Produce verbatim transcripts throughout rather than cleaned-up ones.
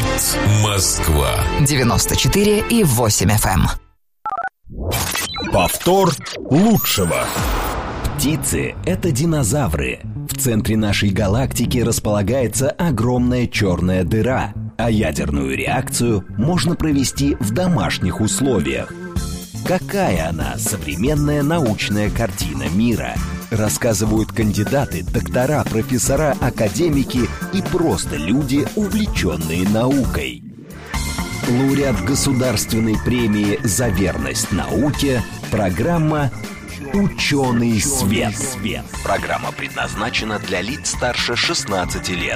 Говорит Москва. девяносто четыре и восемь эф эм. Повтор лучшего. Птицы — это динозавры. В центре нашей галактики располагается огромная черная дыра, а ядерную реакцию можно провести в домашних условиях. Какая она, современная научная картина мира? Рассказывают кандидаты, доктора, профессора, академики и просто люди, увлеченные наукой. Лауреат государственной премии «За верность науке» программа «Ученый свет». Программа предназначена для лиц старше шестнадцати лет.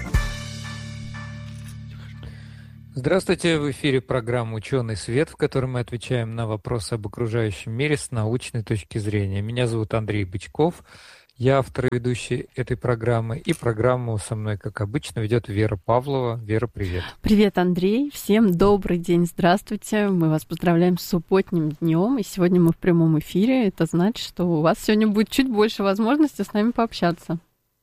Здравствуйте, в эфире программа «Ученый свет», в которой мы отвечаем на вопросы об окружающем мире с научной точки зрения. Меня зовут Андрей Бычков, я автор и ведущий этой программы, и программу со мной, как обычно, ведет Вера Павлова. Вера, привет. Привет, Андрей. Всем добрый день, здравствуйте. Мы вас поздравляем с субботним днем, и сегодня мы в прямом эфире. Это значит, что у вас сегодня будет чуть больше возможности с нами пообщаться.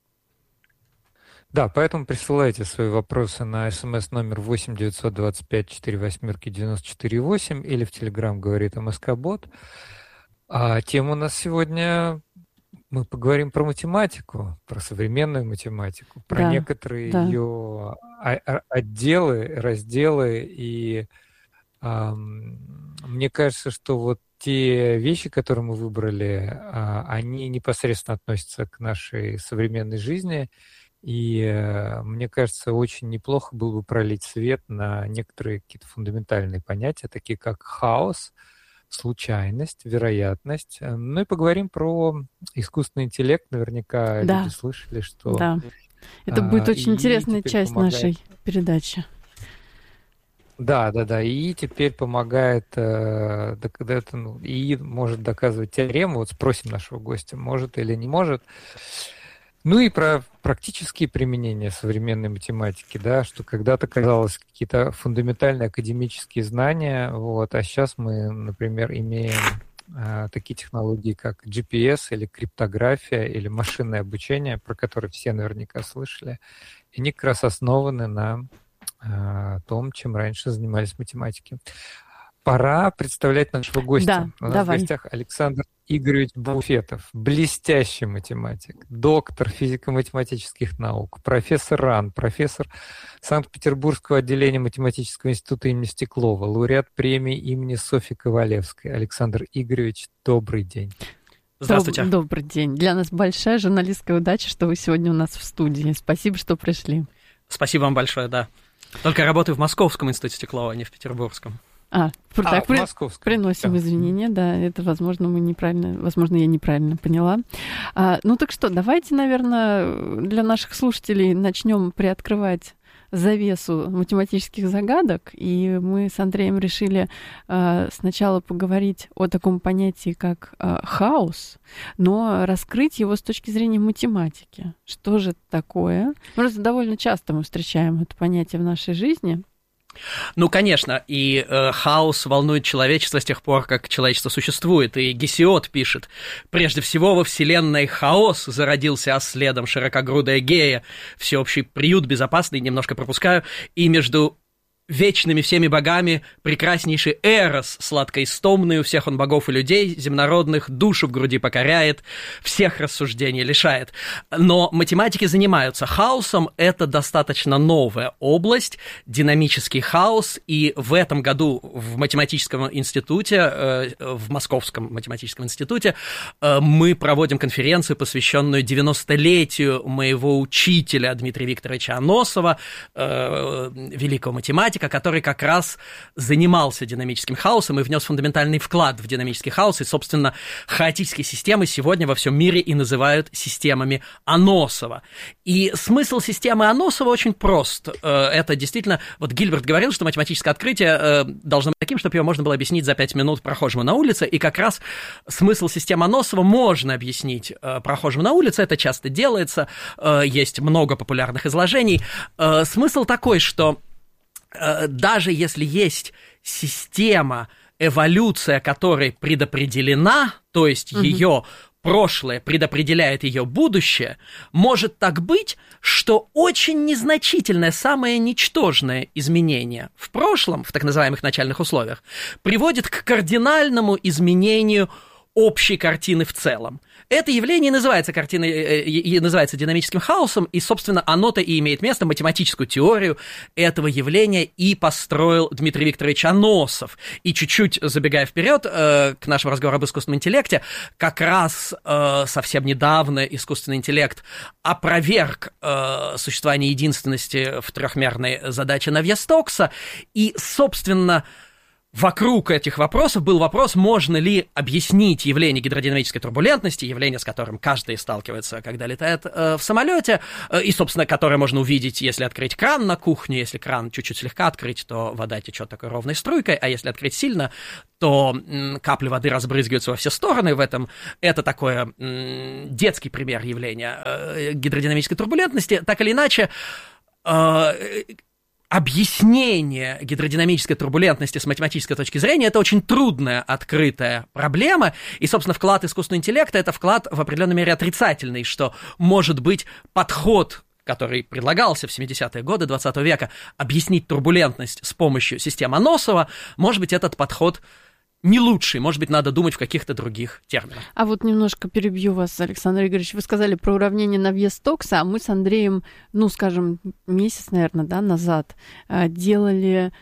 Да, поэтому присылайте свои вопросы на смс номер восемь девятьсот двадцать пять сорок восемь девяносто четыре восемь или в Телеграм «Говорит МСК-бот». А тема у нас сегодня... Мы поговорим про математику, про современную математику, про да, некоторые да. ее отделы, разделы. И а, мне кажется, что вот те вещи, которые мы выбрали, а, они непосредственно относятся к нашей современной жизни. И а, мне кажется, очень неплохо было бы пролить свет на некоторые какие-то фундаментальные понятия, такие как хаос, случайность, вероятность. Ну и поговорим про искусственный интеллект. Наверняка да. люди слышали, что... Да, это будет а, очень интересная часть помогает... нашей передачи. Да, да, да. И теперь помогает... Э, это, ну, и может доказывать теорему. Вот спросим нашего гостя, может или не может. Ну и про практические применения современной математики, да, что когда-то казалось какие-то фундаментальные академические знания, вот, а сейчас мы, например, имеем а, такие технологии, как джи пи эс или криптография или машинное обучение, про которые все наверняка слышали, и они как раз основаны на а, том, чем раньше занимались математики. Пора представлять нашего гостя. Да, У нас давай. в гостях Александр Игоревич Буфетов, блестящий математик, доктор физико-математических наук, профессор РАН, профессор Санкт-Петербургского отделения математического института имени Стеклова, лауреат премии имени Софьи Ковалевской. Александр Игоревич, добрый день. Здравствуйте. Доб- добрый день. Для нас большая журналистская удача, что вы сегодня у нас в студии. Спасибо, что пришли. Спасибо вам большое, да. Только работаю в Московском институте Стеклова, а не в Петербургском. А, А, так, в при... Московском. приносим Да. извинения, да, это, возможно, мы неправильно, возможно, я неправильно поняла. А, ну так что, давайте, наверное, для наших слушателей начнем приоткрывать завесу математических загадок, и мы с Андреем решили а, сначала поговорить о таком понятии, как а, хаос, но раскрыть его с точки зрения математики. Что же это такое? Просто довольно часто мы встречаем это понятие в нашей жизни. Ну, конечно, и э, хаос волнует человечество с тех пор, как человечество существует. И Гесиод пишет: «Прежде всего во вселенной хаос зародился, а следом широкогрудая Гея, всеобщий приют безопасный, немножко пропускаю, и между вечными всеми богами прекраснейший Эрос, сладкоистомный, у всех он богов и людей, земнородных, душу в груди покоряет, всех рассуждений лишает». Но математики занимаются хаосом, это достаточно новая область, динамический хаос, и в этом году в математическом институте, в Московском математическом институте, мы проводим конференцию, посвященную девяностолетию моего учителя Дмитрия Викторовича Аносова, великого математика, который как раз занимался динамическим хаосом и внес фундаментальный вклад в динамический хаос, и, собственно, хаотические системы сегодня во всем мире и называют системами Аносова. И смысл системы Аносова очень прост. Это действительно, вот Гильберт говорил, что математическое открытие должно быть таким, чтобы его можно было объяснить за пять минут прохожему на улице, и как раз смысл системы Аносова можно объяснить прохожему на улице, это часто делается, есть много популярных изложений. Смысл такой, что даже если есть система, эволюция которой предопределена, то есть угу. ее прошлое предопределяет ее будущее, может так быть, что очень незначительное, самое ничтожное изменение в прошлом, в так называемых начальных условиях, приводит к кардинальному изменению общей картины в целом. Это явление называется картиной, и называется динамическим хаосом, и, собственно, оно-то и имеет место. Математическую теорию этого явления и построил Дмитрий Викторович Аносов. И чуть-чуть забегая вперед к нашему разговору об искусственном интеллекте, как раз совсем недавно искусственный интеллект опроверг существование единственности в трехмерной задаче Навье-Стокса, и, собственно, вокруг этих вопросов был вопрос, можно ли объяснить явление гидродинамической турбулентности, явление, с которым каждый сталкивается, когда летает э, в самолете, э, и, собственно, которое можно увидеть, если открыть кран на кухне. Если кран чуть-чуть слегка открыть, то вода течет такой ровной струйкой, а если открыть сильно, то м, капли воды разбрызгиваются во все стороны. В этом это такой м, детский пример явления э, гидродинамической турбулентности. Так или иначе, э, объяснение гидродинамической турбулентности с математической точки зрения — это очень трудная открытая проблема, и, собственно, вклад искусственного интеллекта — это вклад в определенной мере отрицательный, что, может быть, подход, который предлагался в семидесятые годы двадцатого века, объяснить турбулентность с помощью системы Аносова, может быть, этот подход не лучший, может быть, надо думать в каких-то других терминах. А вот немножко перебью вас, Александр Игоревич. Вы сказали про уравнение Навье-Стокса, а мы с Андреем, ну, скажем, месяц, наверное, да, назад делали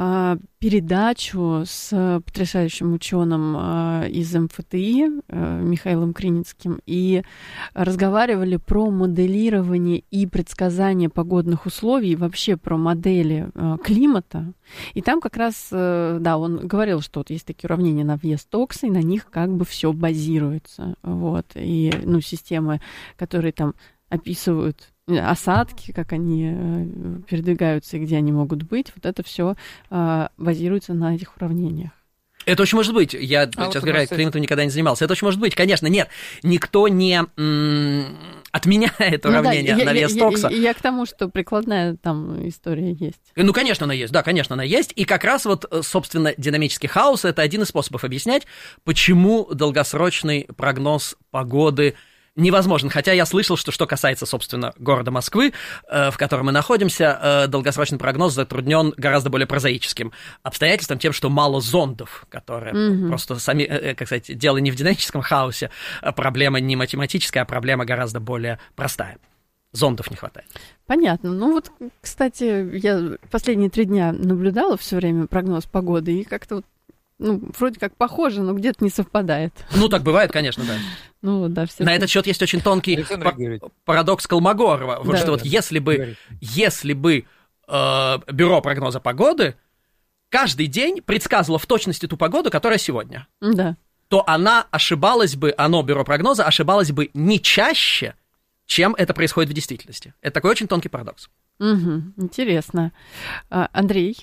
передачу с потрясающим ученым из эм эф тэ и Михаилом Криницким и разговаривали про моделирование и предсказание погодных условий, и вообще про модели климата. И там как раз, да, он говорил, что вот есть такие уравнения Навье-Стокса, и на них как бы все базируется. Вот. И, ну, системы, которые там описывают осадки, как они передвигаются и где они могут быть, вот это все базируется на этих уравнениях. Это очень может быть. Я, а сейчас вот говоря, климатом никогда не занимался. Это очень может быть, конечно. Нет, никто не м- отменяет ну уравнение да, Навье-Стокса. Я, я, я к тому, что прикладная там история есть. Ну, конечно, она есть. Да, конечно, она есть. И как раз вот, собственно, динамический хаос — это один из способов объяснять, почему долгосрочный прогноз погоды невозможен. Хотя я слышал, что что касается, собственно, города Москвы, э, в котором мы находимся, э, долгосрочный прогноз затруднен гораздо более прозаическим обстоятельством, тем, что мало зондов, которые mm-hmm. просто сами, э, как сказать, дело не в динамическом хаосе, а проблема не математическая, а проблема гораздо более простая. Зондов не хватает. Понятно. Ну вот, кстати, я последние три дня наблюдала все время прогноз погоды, и как-то вот, ну, вроде как похоже, но где-то не совпадает. Ну, так бывает, конечно, да. Ну, да, все. На этот счет есть очень тонкий пар- парадокс Колмогорова. Вот да, что да, вот да. если бы, если бы э, бюро прогноза погоды каждый день предсказывало в точности ту погоду, которая сегодня, да. то она ошибалась бы, оно, бюро прогноза, ошибалось бы не чаще, чем это происходит в действительности. Это такой очень тонкий парадокс. Угу, интересно. А, Андрей?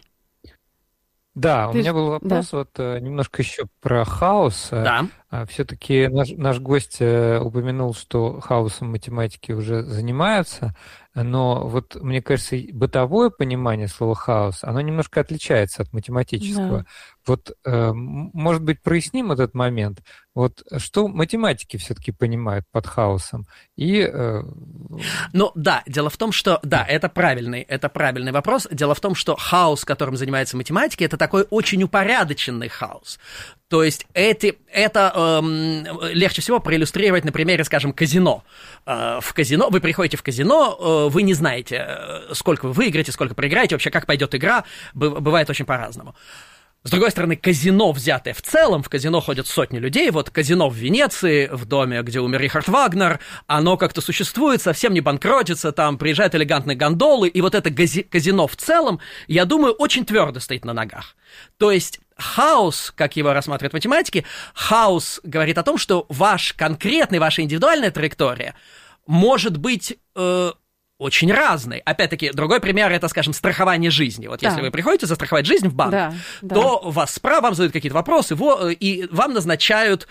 Да, Ты... у меня был вопрос да. вот немножко еще про хаос. Да. Все-таки наш, наш гость упомянул, что хаосом математики уже занимаются, но вот, мне кажется, бытовое понимание слова хаос, оно немножко отличается от математического. Да. Вот, может быть, проясним этот момент. Вот что математики все-таки понимают под хаосом? И... Ну, да, дело в том, что... Да, это правильный, это правильный вопрос. Дело в том, что хаос, которым занимается математика, это такой очень упорядоченный хаос. То есть эти, это эм, легче всего проиллюстрировать на примере, скажем, казино. Э, в казино, вы приходите в казино, э, вы не знаете, сколько вы выиграете, сколько проиграете, вообще как пойдет игра, бывает очень по-разному. С другой стороны, казино, взятое в целом, в казино ходят сотни людей, вот казино в Венеции, в доме, где умер Рихард Вагнер, оно как-то существует, совсем не банкротится, там приезжают элегантные гондолы, и вот это казино в целом, я думаю, очень твердо стоит на ногах. То есть хаос, как его рассматривают математики, хаос говорит о том, что ваш конкретный, ваша индивидуальная траектория может быть... Э, очень разные. Опять-таки, другой пример – это, скажем, страхование жизни. Вот да. если вы приходите застраховать жизнь в банк, да, то да. вас справа, вам задают какие-то вопросы, и вам назначают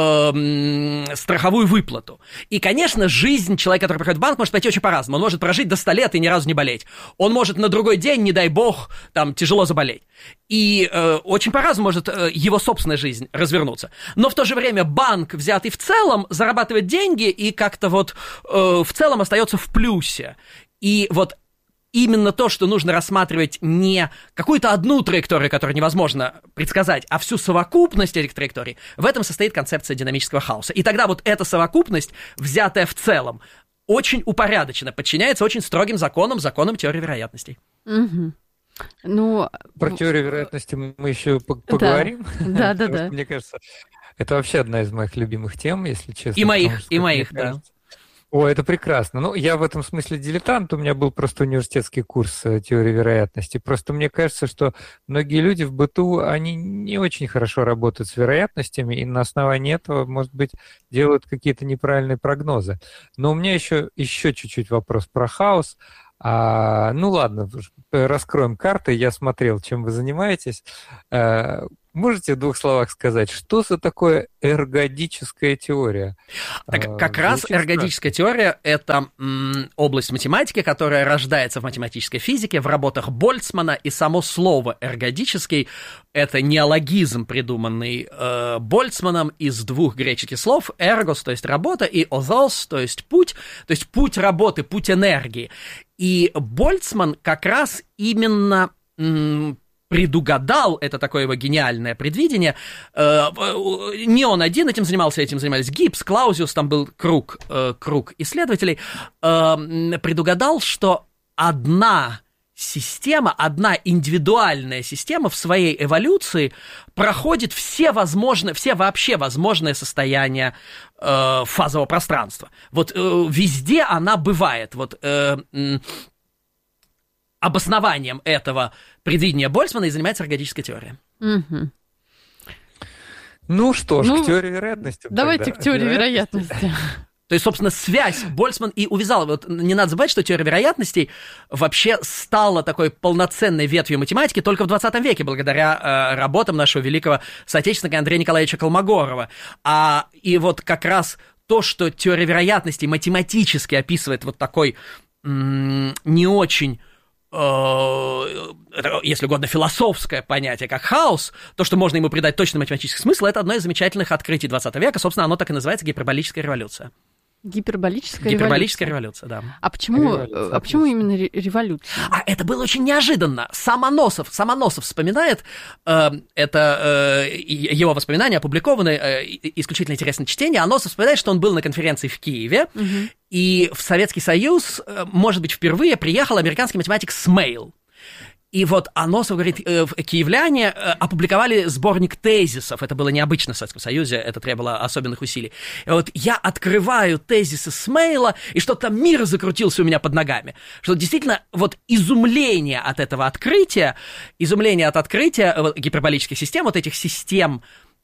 э, страховую выплату. И, конечно, жизнь человека, который приходит в банк, может пойти очень по-разному. Он может прожить до ста лет и ни разу не болеть. Он может на другой день, не дай бог, там, тяжело заболеть. И э, очень по-разному может э, его собственная жизнь развернуться. Но в то же время банк, взятый в целом, зарабатывает деньги и как-то вот э, в целом остается в плюсе. И вот именно то, что нужно рассматривать не какую-то одну траекторию, которую невозможно предсказать, а всю совокупность этих траекторий, в этом состоит концепция динамического хаоса. И тогда вот эта совокупность, взятая в целом, очень упорядоченно подчиняется очень строгим законам, законам теории вероятностей. Угу. Ну, про теорию вероятности мы еще поговорим. Да, да, да. Мне кажется, это вообще одна из моих любимых тем, если честно. И моих, и моих, да. О, это прекрасно. Ну, я в этом смысле дилетант, у меня был просто университетский курс теории вероятности. Просто мне кажется, что многие люди в быту, они не очень хорошо работают с вероятностями, и на основании этого, может быть, делают какие-то неправильные прогнозы. Но у меня еще, еще чуть-чуть вопрос про хаос. А, ну ладно, раскроем карты, я смотрел, чем вы занимаетесь. А, можете в двух словах сказать, что за такое эргодическая теория? Так, как а, раз эргодическая теория – это м, область математики, которая рождается в математической физике, в работах Больцмана, и само слово «эргодический» – это неологизм, придуманный э, Больцманом из двух греческих слов «эргос», то есть работа, и «озос», то есть путь, то есть путь работы, путь энергии. И Больцман как раз именно м, предугадал, это такое его гениальное предвидение, э, не он один этим занимался, этим занимались Гиббс, Клаузиус, там был круг, э, круг исследователей, э, предугадал, что одна система, одна индивидуальная система в своей эволюции проходит все возможные, все вообще возможные состояния э, фазового пространства. Вот э, везде она бывает. Вот э, э, обоснованием этого предвидения Больцмана и занимается эргодическая теория. Угу. Ну что ж, ну, к теории вероятности. Давайте тогда. к теории вероятности. вероятности. То есть, собственно, связь Больцман и увязал. Вот не надо забывать, что теория вероятностей вообще стала такой полноценной ветвью математики только в двадцатом веке, благодаря э, работам нашего великого соотечественника Андрея Николаевича Колмогорова. А, и вот как раз то, что теория вероятностей математически описывает вот такой м- не очень... Это, если угодно, философское понятие, как хаос, то, что можно ему придать точно математический смысл, это одно из замечательных открытий двадцатого века. Собственно, оно так и называется гиперболическая революция. Гиперболическая, Гиперболическая революция. революция, да. А почему, а почему именно революция? А это было очень неожиданно. Сам Аносов, сам Аносов вспоминает, э, это э, его воспоминания опубликованы, э, исключительно интересное чтение. Аносов вспоминает, что он был на конференции в Киеве, угу. и в Советский Союз, э, может быть, впервые приехал американский математик Смейл. И вот Аносов говорит, э, киевляне э, опубликовали сборник тезисов. Это было необычно в Советском Союзе, это требовало особенных усилий. И вот я открываю тезисы Смейла, и что-то там мир закрутился у меня под ногами. Что действительно вот изумление от этого открытия, изумление от открытия вот, гиперболических систем, вот этих систем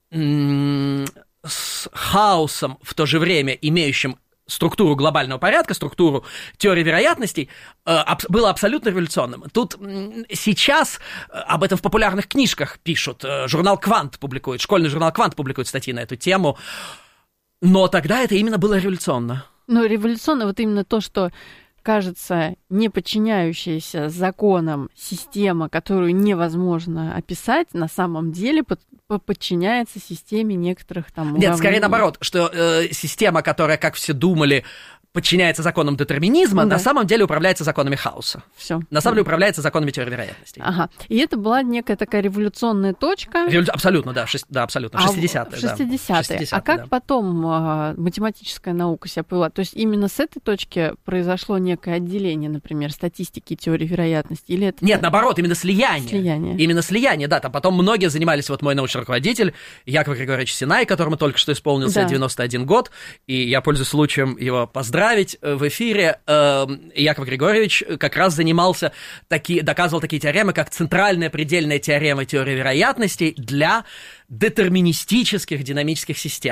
м- с хаосом в то же время имеющим структуру глобального порядка, структуру теории вероятностей, было абсолютно революционным. Тут сейчас об этом в популярных книжках пишут, журнал «Квант» публикует, школьный журнал «Квант» публикует статьи на эту тему, но тогда это именно было революционно. Ну, революционно вот именно то, что кажется не подчиняющаяся законам система, которую невозможно описать, на самом деле под подчиняется системе некоторых там уравнений. Нет, скорее наоборот, что э, система, которая, как все думали, подчиняется законам детерминизма, ну, да. на самом деле управляется законами хаоса. Всё. На самом деле управляется законами теории вероятностей. Ага. И это была некая такая революционная точка. Револю... Абсолютно, да, шест... да, абсолютно. шестидесятые. А, шестидесятые. Да. шестидесятые. А как да. потом а, математическая наука себя повела? То есть именно с этой точки произошло некое отделение, например, статистики и теории вероятности? Или это... Нет, наоборот, именно слияние. Слияние. Именно слияние, да. Там потом многие занимались, вот мой научный руководитель Яков Григорьевич Синай, которому только что исполнился да. девяносто один год, и я пользуюсь случаем его поздравить. В эфире э, Яков Григорьевич как раз занимался, таки, доказывал такие теоремы, как центральная предельная теорема теории вероятностей для детерминистических динамических систем.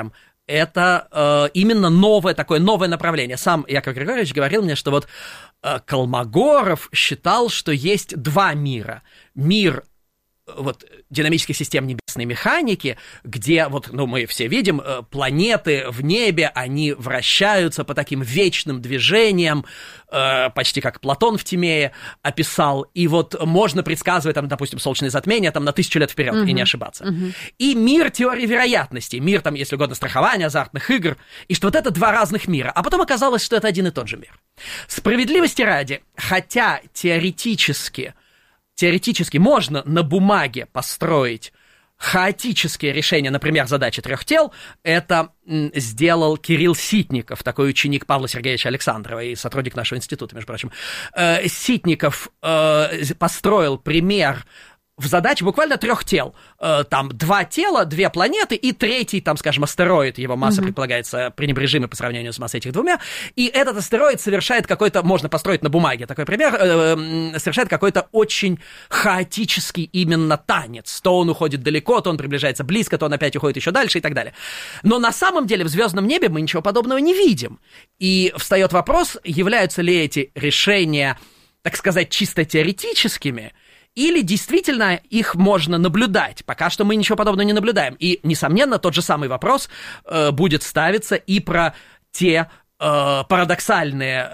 это э, именно новое такое, новое направление. Сам Яков Григорьевич говорил мне, что вот э, Колмогоров считал, что есть два мира. Мир вот, динамических систем небесной механики, где, вот, ну, мы все видим, планеты в небе, они вращаются по таким вечным движениям, э, почти как Платон в Тимее описал, и вот можно предсказывать, там, допустим, солнечные затмения там, на тысячу лет вперед uh-huh. и не ошибаться. Uh-huh. И мир теории вероятностей, мир, там, если угодно, страхования, азартных игр, и что вот это два разных мира, а потом оказалось, что это один и тот же мир. Справедливости ради, хотя теоретически Теоретически можно на бумаге построить хаотические решения, например, задачи трех тел. Это м, сделал Кирилл Ситников, такой ученик Павла Сергеевича Александрова и сотрудник нашего института, между прочим. Э, Ситников э, построил пример в задаче буквально трех тел. Э, там два тела, две планеты и третий, там, скажем, астероид. Его масса mm-hmm. предполагается пренебрежимой по сравнению с массой этих двумя. И этот астероид совершает какой-то, можно построить на бумаге такой пример, э, совершает какой-то очень хаотический именно танец. То он уходит далеко, то он приближается близко, то он опять уходит еще дальше и так далее. Но на самом деле в звездном небе мы ничего подобного не видим. И встает вопрос, являются ли эти решения, так сказать, чисто теоретическими, или действительно их можно наблюдать. Пока что мы ничего подобного не наблюдаем. И, несомненно, тот же самый вопрос э, будет ставиться и про те э, парадоксальные